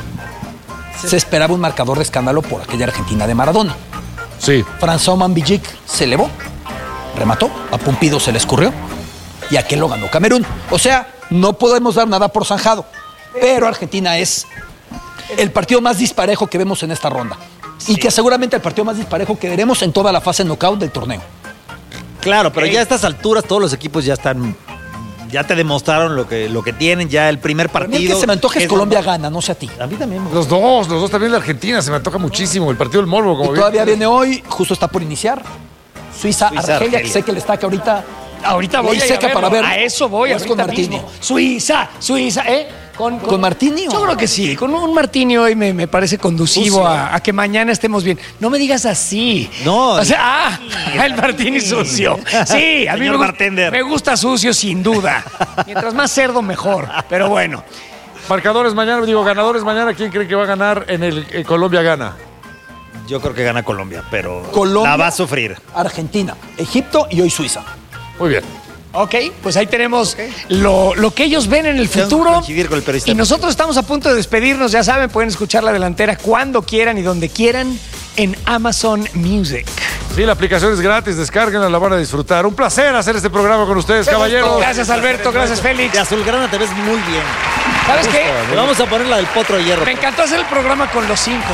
S2: se esperaba un marcador de escándalo por aquella Argentina de Maradona.
S4: Sí.
S2: François Mambillic se elevó, remató, a Pumpido se le escurrió y aquel lo ganó Camerún. O sea, no podemos dar nada por zanjado, pero Argentina es el partido más disparejo que vemos en esta ronda y que seguramente el partido más disparejo que veremos en toda la fase knockout del torneo.
S1: Claro, pero ya a estas alturas todos los equipos ya están. Ya te demostraron lo que, lo que tienen, ya el primer
S2: A mí
S1: partido.
S2: el que se me antoja es
S1: es
S2: Colombia
S1: normal.
S2: gana, no sé a ti.
S1: A mí también.
S4: Los dos, los dos también la Argentina, se me antoja muchísimo. El partido del morbo, como
S2: Y
S4: bien.
S2: todavía viene hoy, justo está por iniciar. Suiza,
S1: Suiza,
S2: Argelia, que
S1: Argelia.
S2: sé que el destaque ahorita.
S3: Ahorita voy
S2: ley
S3: a, ir a
S2: seca para
S3: verlo.
S2: ver.
S3: A eso voy,
S2: ¿Vas
S3: ahorita
S2: con Martini?
S3: mismo. Suiza, Suiza, ¿eh? ¿Con,
S2: ¿Con Martini o-
S3: Yo creo que sí. Con un Martini hoy me, me parece conducivo a, a que mañana estemos bien. No me digas así.
S1: No.
S3: O sea, ah, el Martini sucio. Sí, a mí
S1: Señor
S3: me, gu-
S1: bartender.
S3: me gusta sucio sin duda. Mientras más cerdo, mejor. Pero bueno.
S4: Marcadores mañana, digo, ganadores mañana. ¿Quién cree que va a ganar en el eh, Colombia gana?
S1: Yo creo que gana Colombia, pero
S2: Colombia,
S1: la va a sufrir.
S2: Argentina, Egipto y hoy Suiza.
S4: Muy bien.
S3: Ok, pues ahí tenemos lo, lo que ellos ven en el
S1: Tengo que
S3: futuro.
S1: coincidir con el periodista.
S3: Y nosotros estamos a punto de despedirnos, ya saben, pueden escuchar la delantera cuando quieran y donde quieran en Amazon Music.
S4: Sí, la aplicación es gratis, descárguenla, la van a disfrutar. Un placer hacer este programa con ustedes, caballeros.
S3: Gracias, Alberto, gracias, Félix.
S1: De azulgrana te ves muy bien.
S3: ¿Sabes qué?
S1: Le vamos a poner la del potro de hierro.
S3: Me encantó hacer el programa con los cinco.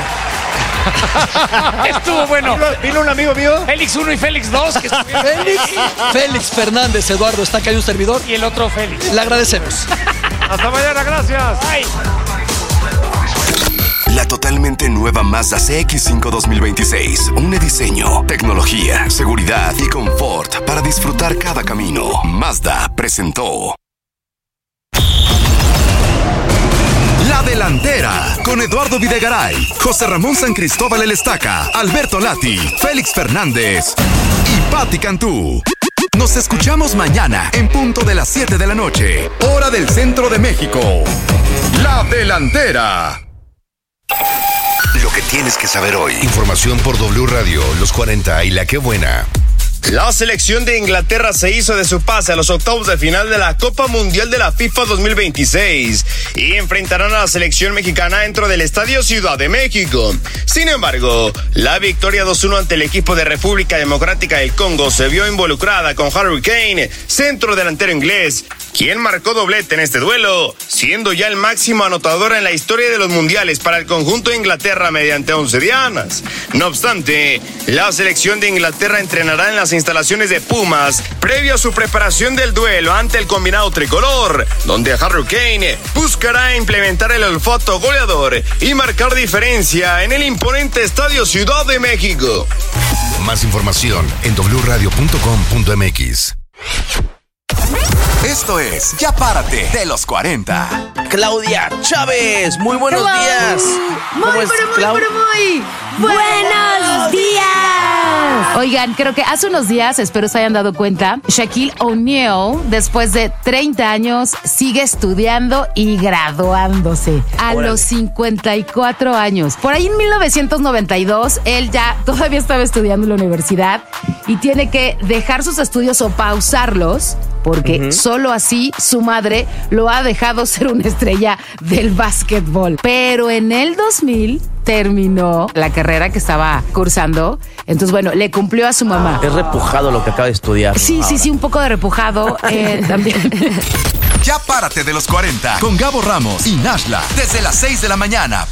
S3: Estuvo bueno.
S1: Vino un amigo mío.
S3: Félix uno y Félix dos. Que estuvieron
S2: Félix,
S3: ahí.
S2: Félix Fernández, Eduardo, está acá hay un servidor.
S3: Y el otro Félix.
S2: Le agradecemos.
S4: Hasta mañana, gracias.
S3: Bye.
S12: La totalmente nueva Mazda C X cinco dos mil veintiséis. Un diseño, tecnología, seguridad y confort para disfrutar cada camino. Mazda presentó La Delantera con Eduardo Videgaray, José Ramón San Cristóbal El Estaca, Alberto Lati, Félix Fernández y Patti Cantú. Nos escuchamos mañana en punto de las siete de la noche, hora del centro de México. La Delantera.
S15: Lo que tienes que saber hoy. Información por W Radio, Los cuarenta y La Qué Buena.
S19: La selección de Inglaterra se hizo de su pase a los octavos de final de la Copa Mundial de la FIFA dos mil veintiséis y enfrentarán a la selección mexicana dentro del Estadio Ciudad de México. Sin embargo, la victoria dos uno ante el equipo de República Democrática del Congo se vio involucrada con Harry Kane, centro delantero inglés, quien marcó doblete en este duelo, siendo ya el máximo anotador en la historia de los mundiales para el conjunto de Inglaterra mediante once dianas. No obstante, la selección de Inglaterra entrenará en las instalaciones de Pumas previo a su preparación del duelo ante el combinado tricolor, donde Harry Kane buscará implementar el olfato goleador y marcar diferencia en el imponente Estadio Ciudad de México.
S15: Más información en w radio punto com punto m x.
S12: Esto es Ya Párate de los cuarenta.
S13: Claudia Chávez, muy buenos
S20: Hello.
S13: días.
S20: Muy,
S13: ¿Cómo es,
S20: pero muy,
S13: Clau?
S20: pero muy buenos días. Oigan, creo que hace unos días, espero se hayan dado cuenta, Shaquille O'Neal, después de treinta años, sigue estudiando y graduándose a Órale. los cincuenta y cuatro años. Por ahí en mil novecientos noventa y dos, él ya todavía estaba estudiando en la universidad y tiene que dejar sus estudios o pausarlos porque uh-huh. solo así su madre lo ha dejado ser una estrella del básquetbol. Pero en el dos mil terminó la carrera que estaba cursando. Entonces, bueno, le cumplió a su mamá.
S13: Es repujado lo que acaba de estudiar.
S20: Sí, ahora. sí, sí, un poco de repujado eh, también.
S12: Ya párate de los cuarenta con Gabo Ramos y Nashla desde las seis de la mañana